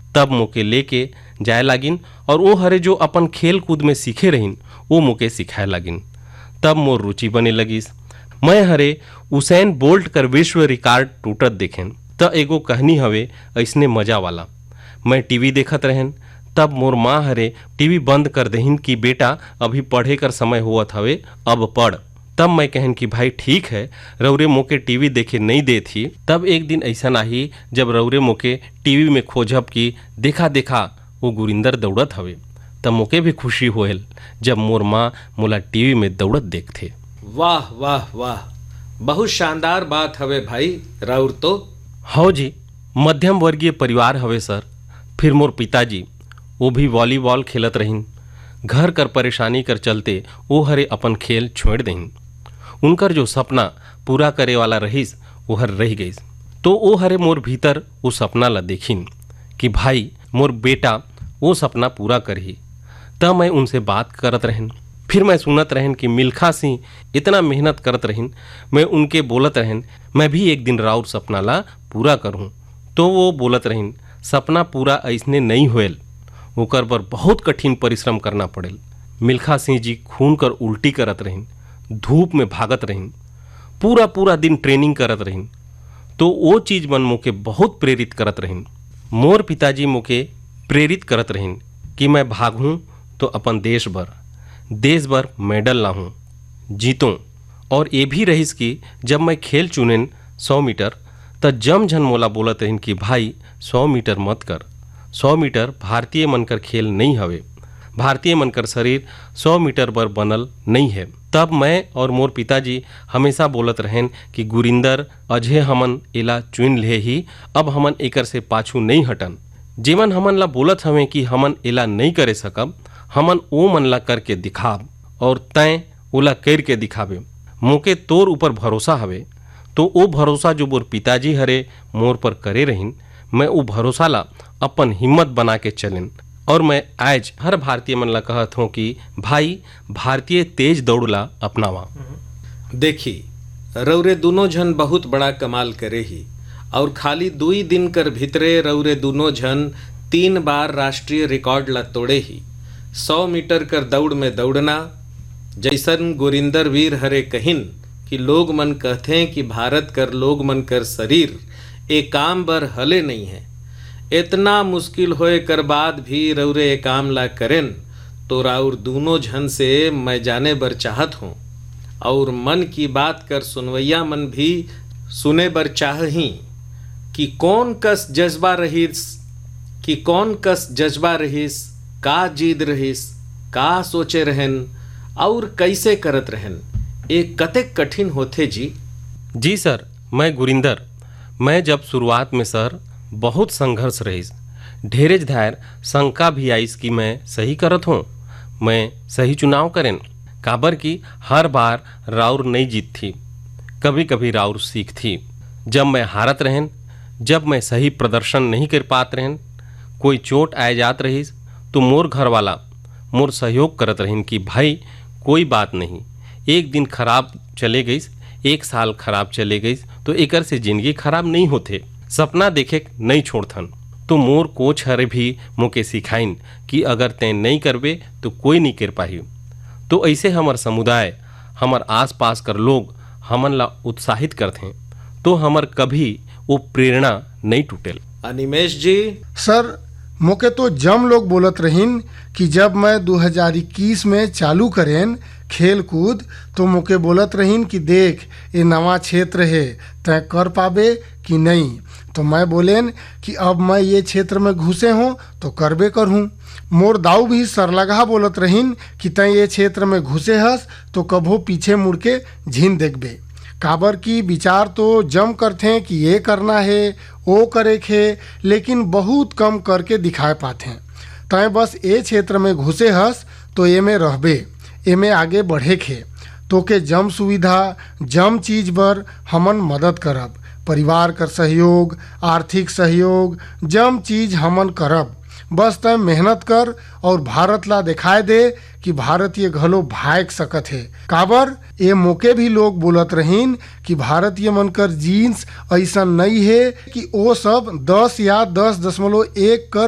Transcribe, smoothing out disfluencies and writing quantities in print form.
तब मोके लेके जाए लागिन और वो हरे जो अपन खेल कूद में सीखे रहिन वो मोके सिखाए लागिन। तब मोर रुचि बने लगिस। मैं हरे उसेन बोल्ट कर विश्व रिकॉर्ड टूटत देखेन त एगो कहानी हवे ऐसने मजा वाला। मैं टीवी देखत रहन तब मोर माँ हरे टीवी बंद कर देहिन कि बेटा अभी पढ़े कर समय हुआ हवे, अब पढ़। तब मैं कहन कि भाई ठीक है, रौरे मोके टीवी देखे नहीं दे थी। तब एक दिन ऐसा नाही जब रौरे मोके टीवी में खोजब कि देखा देखा वो गुरिंदर दौड़त हवे, तब मोके भी खुशी होएल जब मोर माँ मोला टीवी में दौड़त देखथे। वाह वाह वाह, बहुत शानदार बात हवे भाई राउर तो। हो जी, मध्यम वर्गीय परिवार हवे सर। फिर मोर पिताजी वो भी वॉलीबॉल खेलत रहिन। घर कर परेशानी कर चलते वो हरे अपन खेल छोड़ देहिन। उनकर जो सपना पूरा करे वाला रहीस वो हर रह गईस। तो वो हरे मोर भीतर वो सपना ला देखिन कि भाई मोर बेटा वो सपना पूरा करही। तब मैं उनसे बात करत रहन। फिर मैं सुनत रहन कि मिल्खा सिंह इतना मेहनत करत रहिन। मैं उनके बोलत रहन मैं भी एक दिन राउर सपना ला पूरा करूँ। तो वो बोलत रहिन सपना पूरा ऐसने नहीं होएल, ओकर पर बहुत कठिन परिश्रम करना पड़ेल। मिल्खा सिंह जी खून कर उल्टी करत रहिन, धूप में भागत रहिन, पूरा पूरा दिन ट्रेनिंग करत रहिन। तो वो चीज़ मन मोके बहुत प्रेरित करत रहिन। मोर पिताजी मोके प्रेरित करत रहिन कि मैं भागूँ तो अपन देश भर मेडल लाहूँ, जीतूँ। और ये भी रहीस कि जब मैं खेल चुनेन 100 मीटर त जम झन मोला बोलत रहिन कि भाई 100 मीटर मत कर, 100 मीटर भारतीय मनकर खेल नहीं हवे, भारतीय मनकर शरीर 100 मीटर पर बनल नहीं है। तब मैं और मोर पिताजी हमेशा बोलत रहें कि गुरिंदर अझे हमन एला चुन ले ही, अब हमन एकर से पाछू नहीं हटन। जेमन हमन ला बोलत हमें कि हमन एला नहीं करे सकब, हमन ओ मन ला करके दिखाब और तय ओला कर के दिखाबे। मोके तोर ऊपर भरोसा हवे। तो ओ भरोसा जो मोर पिताजी हरे मोर पर करे रहिन, मैं वो भरोसा ला अपन हिम्मत बना के चलेन। और मैं आज हर भारतीय मन ला कहत हूँ कि भाई भारतीय तेज दौड़ ला अपनावा। देखी रौरे दोनों झन बहुत बड़ा कमाल करे ही, और खाली 2 दिन कर भीतरे रौरे दोनों झन 3 बार राष्ट्रीय रिकॉर्ड ला तोड़े ही। 100 मीटर कर दौड़ में दौड़ना, जैसन गुरिंदर वीर हरे कहिन कि लोग मन कहते हैं कि भारत कर लोग मन कर शरीर एक काम बर हले नहीं है। इतना मुश्किल होए कर बाद भी रौरे ये काम ला करेन तो राउर दोनों झन से मैं जाने बर चाहत हूँ, और मन की बात कर सुनवैया मन भी सुने बर चाही कि कौन कस जज्बा रहीस, का जीद रहीस, का सोचे रहन और कैसे करत रहन। एक कतेक कठिन होते जी सर। मैं गुरिंदर, मैं जब शुरुआत में सर बहुत संघर्ष रहीस, ढेरेज धैर्य शंका भी आईस कि मैं सही करत हूँ, मैं सही चुनाव करें। काबर की हर बार राउर नहीं जीत थी, कभी कभी राउर सीख थी। जब मैं हारत रहन, जब मैं सही प्रदर्शन नहीं कर पात रहन, कोई चोट आ जात रहीस तो मोर घर वाला मोर सहयोग करत रहिन कि भाई कोई बात नहीं, एक दिन खराब चले गईस, 1 साल खराब चले गईस तो एकर से जिंदगी खराब नहीं होते, सपना देखे नहीं छोड़थन। तो मोर कोच हरे भी मोके सिखाइन कि अगर तय नहीं करबे तो कोई नहीं कर पाही। तो ऐसे हमर समुदाय, हमर आसपास कर लोग हमन ला उत्साहित करते, तो हमर कभी वो प्रेरणा नहीं टूटेल। अनिमेश जी सर, मोके तो जम लोग बोलत रहिन कि जब मैं 2021 में चालू करेन खेल कूद तो मोके बोलत रहिन कि देख ये नवा क्षेत्र है, तय कर पाबे कि नहीं। तो मैं बोलेन कि अब मैं ये क्षेत्र में घुसे हूँ तो करबे करहूँ। मोर दाऊ भी सरलगा बोलत रहिन कि तय ये क्षेत्र में घुसे हस तो कभो पीछे मुड़ के झीन देखबे। काबर की विचार तो जम करते हैं कि ये करना है, वो करे है, लेकिन बहुत कम करके दिखाए पाते हैं। तय बस ये क्षेत्र में घुसे हस तो ये में रहबे, ये में आगे बढ़े खे। तो के जम सुविधा, जम चीज बर हमन मदद करब, परिवार कर सहयोग, आर्थिक सहयोग, जम चीज हमन करब। बस तय मेहनत कर और भारत ला दिखाए दे कि भारतीय घलो भाग सकत है। काबर ये मोके भी लोग बोलत रहीन कि भारतीय मन कर जीन्स ऐसा नहीं है कि वो सब 10 या 10.1 कर